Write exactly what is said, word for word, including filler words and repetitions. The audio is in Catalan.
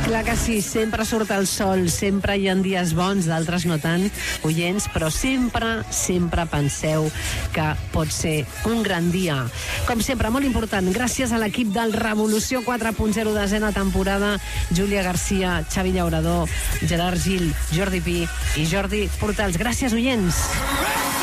Clar que sí, sempre surt el sol, sempre hi ha dies bons, d'altres no tant, oients, però sempre, sempre penseu que pot ser un gran dia. Com sempre, molt important, gràcies a l'equip del Revolució quatre punt zero, desena temporada, Júlia Garcia, Xavi Llaurador, Gerard Gil, Jordi Pi i Jordi Portals. Gràcies, oients.